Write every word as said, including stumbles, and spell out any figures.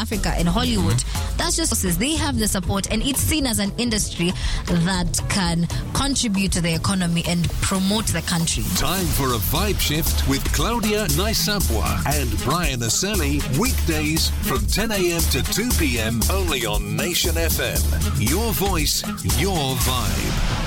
Africa and Hollywood. Mm-hmm. That's just they have the support, and it's seen as an industry that can contribute to the economy and promote the country. Time for a vibe shift with Claudia Naisapwa and Brian Aseli, weekdays from ten a.m. to two p.m. only on Nation F M. Your voice, your vibe.